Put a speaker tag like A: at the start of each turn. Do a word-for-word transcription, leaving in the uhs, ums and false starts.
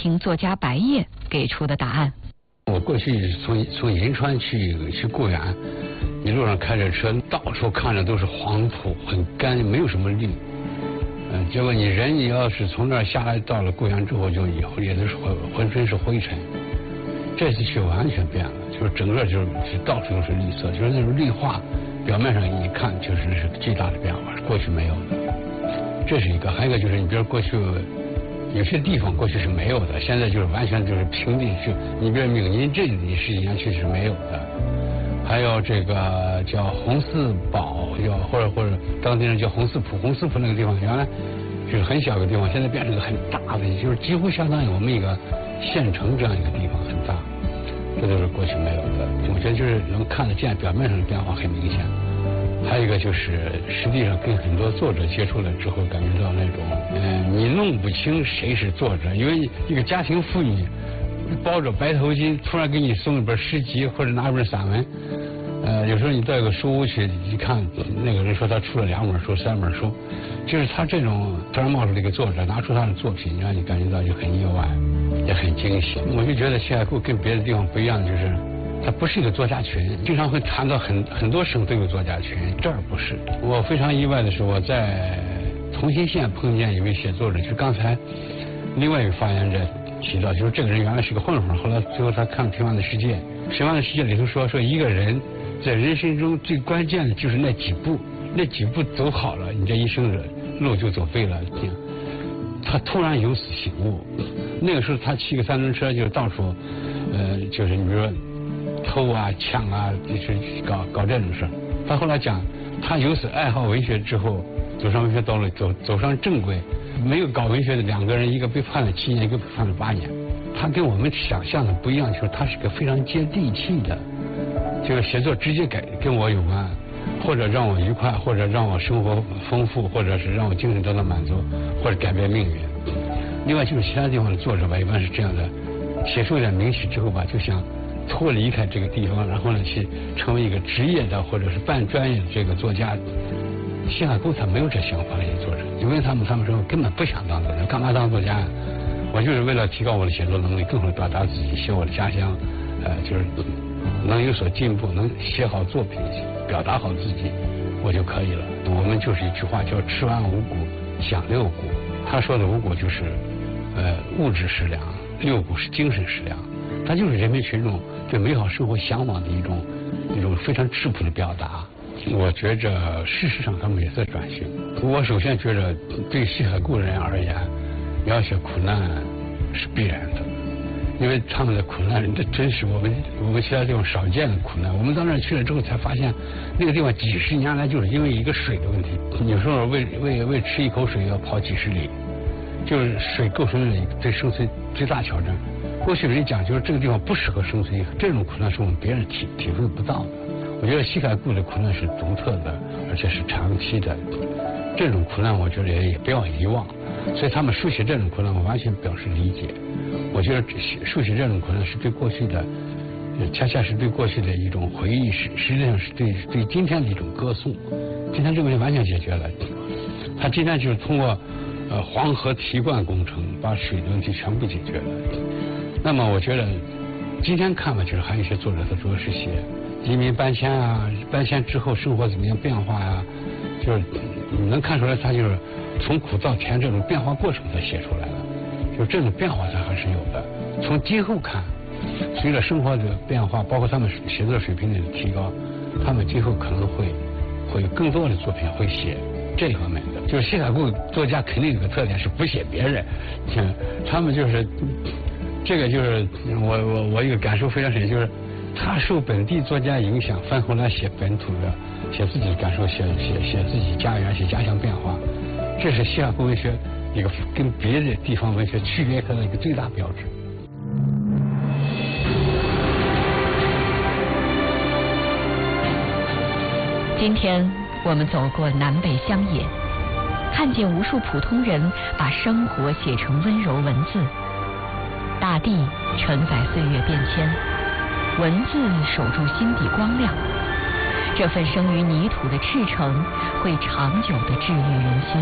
A: 听作家白夜给出的答案。
B: 我过去从从银川去去固原，一路上开着车，到处看着都是黄土，很干，没有什么绿。嗯，结果你人你要是从那儿下来，到了固原之后，就以后也都是浑浑身是灰尘。这次去完全变了，就是整个就是到处都是绿色，就是那种绿化，表面上一看就是是巨大的变化，是过去没有的。这是一个，还有一个就是你比如过去有些地方过去是没有的，现在就是完全就是平地，就你比如闽宁镇，你十几年去是没有的。还有这个叫红四堡，叫或者或者当地人叫红四浦，红四浦那个地方原来是很小的地方，现在变成一个很大的，就是几乎相当于我们一个县城这样一个地方，很大。这都是过去没有的，我觉得就是能看得见，表面上的变化很明显。还有一个就是，实际上跟很多作者接触了之后，感觉到那种，嗯、呃，你弄不清谁是作者，因为一个家庭妇女包着白头巾，突然给你送一本诗集或者拿一本散文，呃，有时候你到一个书屋去一看，那个人说他出了两本书、三本书，就是他这种突然冒出了一个作者，拿出他的作品，让你感觉到就很意外，也很惊喜。我就觉得西海固跟别的地方不一样，就是它不是一个作家群，经常会谈到很很多省都有作家群，这儿不是。我非常意外的是，我在同心县碰见一位写作者，就是刚才另外一位发言者提到，就是这个人原来是个混混，后来最后他看了《平凡的世界》，《平凡的世界》里头说说一个人在人生中最关键的就是那几步，那几步走好了，你这一生的路就走对了。他突然有此醒悟，那个时候他骑个三轮车就到处，呃，就是你比如说偷啊、抢啊，就是搞搞这种事儿。他后来讲，他由此爱好文学之后，走上文学道路，走走上正轨。没有搞文学的两个人，一个被判了七年，一个被判了八年。他跟我们想象的不一样，就是他是个非常接地气的，就是写作直接改跟我有关，或者让我愉快，或者让我生活丰富，或者是让我精神得到满足，或者改变命运。另外就是其他地方的作者吧，一般是这样的，写出一点名气之后吧，就想脱离开这个地方，然后呢去成为一个职业的或者是半专业的这个作家。西海固他没有这想法，那些作者，因为他们他们说根本不想当作家，干嘛当作家？我就是为了提高我的写作能力，更好地表达自己，写我的家乡，呃，就是能有所进步，能写好作品，表达好自己，我就可以了。我们就是一句话叫“吃完五谷，想六谷”。他说的五谷就是呃物质食粮，六谷是精神食粮。它就是人民群众对美好生活向往的一种一种非常质朴的表达。我觉着事实上他们也在转型。我首先觉着对西海固人而言，描写苦难是必然的，因为他们的苦难这真是我们我们其他地方少见的苦难。我们到那儿去了之后才发现，那个地方几十年来就是因为一个水的问题，有时候为为为吃一口水要跑几十里，就是水构成了对生存最大挑战。过去人讲就是这个地方不适合生存，这种苦难是我们别人体体会不到的。我觉得西海固的苦难是独特的，而且是长期的。这种苦难，我觉得也也不要遗忘。所以他们书写这种苦难，我完全表示理解。我觉得书写这种苦难是对过去的，恰恰是对过去的一种回忆，实实际上是对对今天的一种歌颂。今天这个问题完全解决了。他今天就是通过呃黄河提灌工程把水的问题全部解决了。那么我觉得今天看吧，就是还有一些作者他主要是写移民搬迁啊，搬迁之后生活怎么样变化呀、啊，就是你能看出来，他就是从苦到甜这种变化过程他写出来了，就这种变化他还是有的。从今后看，随着生活的变化，包括他们写作水平的提高，他们今后可能会会有更多的作品会写这方面的。就是西海固作家肯定有个特点是不写别人，他们就是这个就是我我我一个感受非常深，就是他受本地作家影响，翻回来写本土的，写自己的感受，写写写自己家园，写家乡变化，这是西海固文学一个跟别的地方文学区别开的一个最大标志。
A: 今天我们走过南北乡野，看见无数普通人把生活写成温柔文字，大地承载岁月变迁，文字守住心底光亮。这份生于泥土的赤诚，会长久地治愈人心。